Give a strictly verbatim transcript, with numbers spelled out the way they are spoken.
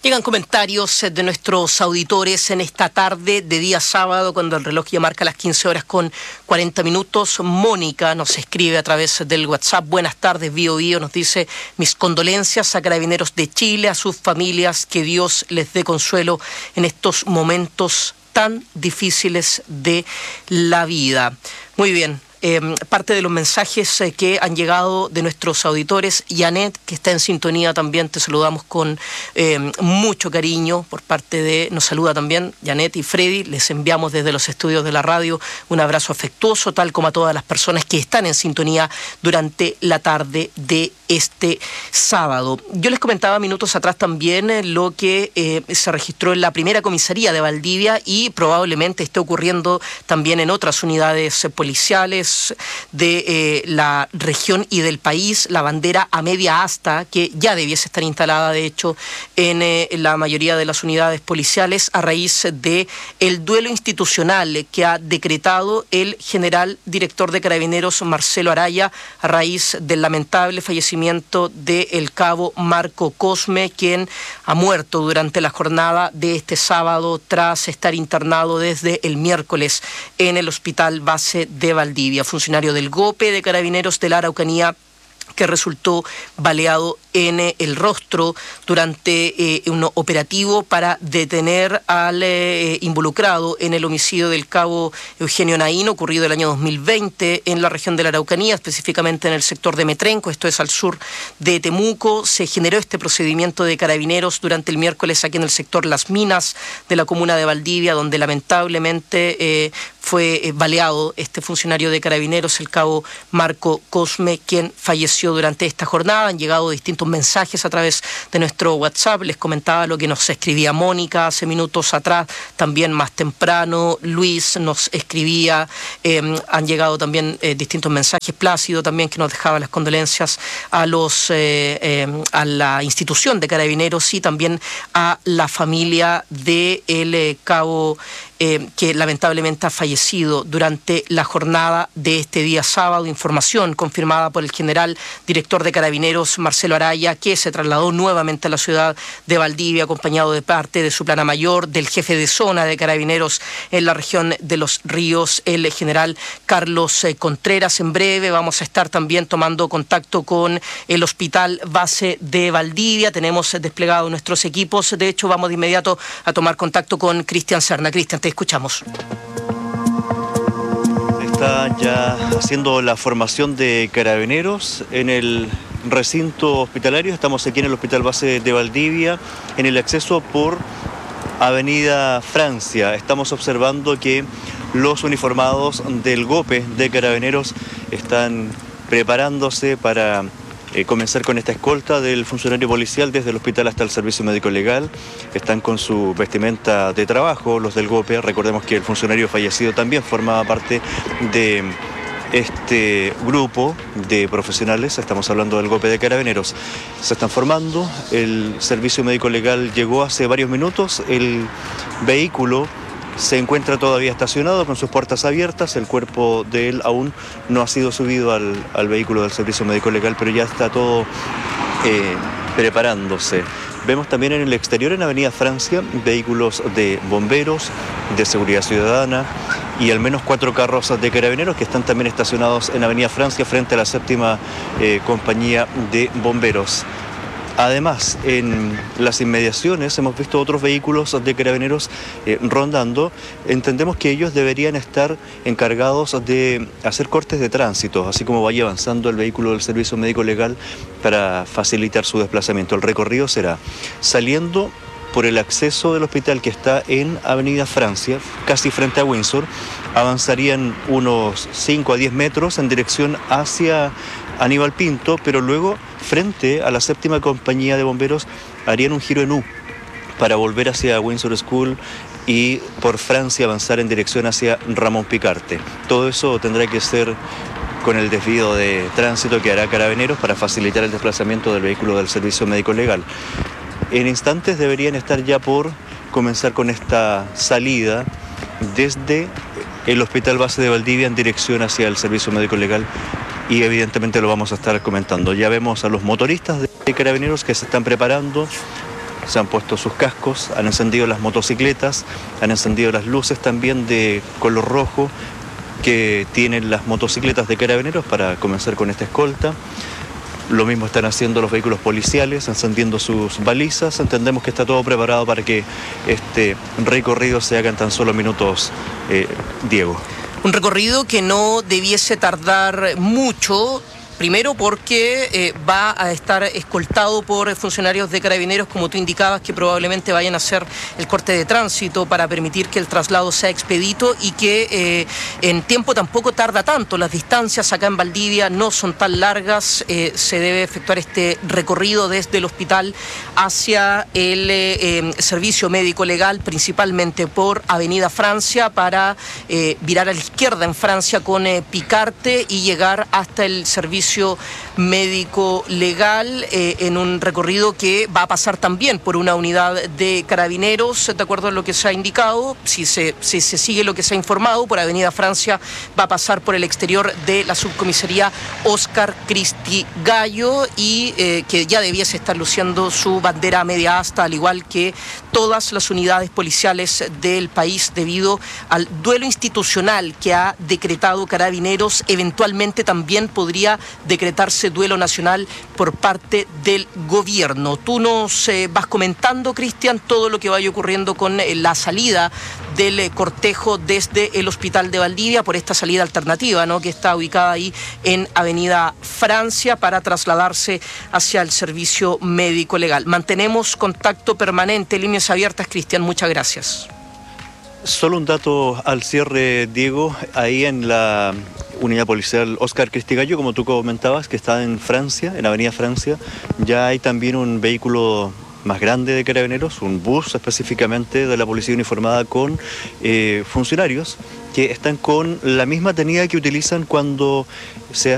Llegan comentarios de nuestros auditores en esta tarde de día sábado, cuando el reloj ya marca las quince horas con cuarenta minutos. Mónica nos escribe a través del WhatsApp: buenas tardes, Bío Bío. Nos dice: mis condolencias a Carabineros de Chile, a sus familias, que Dios les dé consuelo en estos momentos tan difíciles de la vida. Muy bien. Eh, parte de los mensajes eh, que han llegado de nuestros auditores. Janet, que está en sintonía también, te saludamos con eh, mucho cariño por parte de, nos saluda también Janet y Freddy, les enviamos desde los estudios de la radio un abrazo afectuoso, tal como a todas las personas que están en sintonía durante la tarde de este sábado. Yo les comentaba minutos atrás también eh, lo que eh, se registró en la primera comisaría de Valdivia y probablemente esté ocurriendo también en otras unidades eh, policiales de eh, la región y del país. La bandera a media asta, que ya debiese estar instalada de hecho en eh, la mayoría de las unidades policiales, a raíz de el duelo institucional que ha decretado el general director de Carabineros Marcelo Araya a raíz del lamentable fallecimiento del cabo Marco Cosme, quien ha muerto durante la jornada de este sábado tras estar internado desde el miércoles en el Hospital Base de Valdivia, funcionario del GOPE de Carabineros de la Araucanía, que resultó baleado en eh, el rostro durante eh, un operativo para detener al eh, involucrado en el homicidio del cabo Eugenio Naín, ocurrido el año dos mil veinte en la región de la Araucanía, específicamente en el sector de Metrenco, esto es al sur de Temuco. Se generó este procedimiento de Carabineros durante el miércoles aquí en el sector Las Minas de la comuna de Valdivia, donde lamentablemente eh, fue eh, baleado este funcionario de Carabineros, el cabo Marco Cosme, quien falleció durante esta jornada. Han llegado distintos mensajes a través de nuestro WhatsApp. Les comentaba lo que nos escribía Mónica hace minutos atrás, también más temprano Luis nos escribía. Eh, han llegado también eh, distintos mensajes. Plácido también, que nos dejaba las condolencias a los eh, eh, a la institución de Carabineros y también a la familia del eh, cabo Eh, que lamentablemente ha fallecido durante la jornada de este día sábado. Información confirmada por el general director de Carabineros Marcelo Araya, que se trasladó nuevamente a la ciudad de Valdivia acompañado de parte de su plana mayor, del jefe de zona de Carabineros en la región de Los Ríos, el general Carlos eh, Contreras. En breve vamos a estar también tomando contacto con el Hospital Base de Valdivia. Tenemos desplegados nuestros equipos. De hecho, vamos de inmediato a tomar contacto con Cristian Serna. Cristian, te escuchamos. Está ya haciendo la formación de Carabineros en el recinto hospitalario. Estamos aquí en el Hospital Base de Valdivia, en el acceso por Avenida Francia. Estamos observando que los uniformados del GOPE de Carabineros están preparándose para Eh, comenzar con esta escolta del funcionario policial desde el hospital hasta el servicio médico legal. Están con su vestimenta de trabajo los del GOPE. Recordemos que el funcionario fallecido también formaba parte de este grupo de profesionales. Estamos hablando del GOPE de Carabineros. Se están formando, el servicio médico legal llegó hace varios minutos, el vehículo se encuentra todavía estacionado con sus puertas abiertas. El cuerpo de él aún no ha sido subido al, al vehículo del servicio médico legal, pero ya está todo eh, preparándose. Vemos también en el exterior, en Avenida Francia, vehículos de bomberos, de seguridad ciudadana y al menos cuatro carros de Carabineros que están también estacionados en Avenida Francia frente a la séptima eh, compañía de bomberos. Además, en las inmediaciones hemos visto otros vehículos de Carabineros eh, rondando. Entendemos que ellos deberían estar encargados de hacer cortes de tránsito, así como vaya avanzando el vehículo del Servicio Médico Legal para facilitar su desplazamiento. El recorrido será saliendo por el acceso del hospital que está en Avenida Francia, casi frente a Windsor. Avanzarían unos cinco a diez metros en dirección hacia Aníbal Pinto, pero luego frente a la séptima compañía de bomberos harían un giro en U para volver hacia Windsor School y por Francia avanzar en dirección hacia Ramón Picarte. Todo eso tendrá que ser con el desvío de tránsito que hará Carabineros para facilitar el desplazamiento del vehículo del Servicio Médico Legal. En instantes deberían estar ya por comenzar con esta salida desde el Hospital Base de Valdivia en dirección hacia el Servicio Médico Legal, y evidentemente lo vamos a estar comentando. Ya vemos a los motoristas de Carabineros que se están preparando se han puesto sus cascos, han encendido las motocicletas, han encendido las luces también de color rojo que tienen las motocicletas de Carabineros para comenzar con esta escolta. Lo mismo están haciendo los vehículos policiales, encendiendo sus balizas. Entendemos que está todo preparado para que este recorrido se haga en tan solo minutos, eh, Diego. Un recorrido que no debiese tardar mucho. Primero porque eh, va a estar escoltado por funcionarios de Carabineros, como tú indicabas, que probablemente vayan a hacer el corte de tránsito para permitir que el traslado sea expedito y que eh, en tiempo tampoco tarda tanto. Las distancias acá en Valdivia no son tan largas. Eh, se debe efectuar este recorrido desde el hospital hacia el eh, eh, servicio médico legal, principalmente por Avenida Francia, para eh, virar a la izquierda en Francia con eh, Picarte y llegar hasta el servicio médico legal eh, en un recorrido que va a pasar también por una unidad de Carabineros, de acuerdo a lo que se ha indicado. Si se, si se sigue lo que se ha informado, por Avenida Francia va a pasar por el exterior de la subcomisaría Óscar Cristi Gallo y eh, que ya debiese estar luciendo su bandera media asta, al igual que todas las unidades policiales del país, debido al duelo institucional que ha decretado Carabineros. Eventualmente también podría decretarse duelo nacional por parte del gobierno. Tú nos eh, vas comentando, Cristian, todo lo que vaya ocurriendo con eh, la salida del eh, cortejo desde el Hospital de Valdivia, por esta salida alternativa, ¿no?, que está ubicada ahí en Avenida Francia, para trasladarse hacia el servicio médico legal. Mantenemos contacto permanente, líneas abiertas, Cristian, muchas gracias. Solo un dato al cierre, Diego, ahí en la unidad policial Óscar Cristi Gallo, como tú comentabas, que está en Francia, en Avenida Francia, ya hay también un vehículo más grande de Carabineros, un bus específicamente de la policía uniformada con eh, funcionarios que están con la misma tenida que utilizan cuando se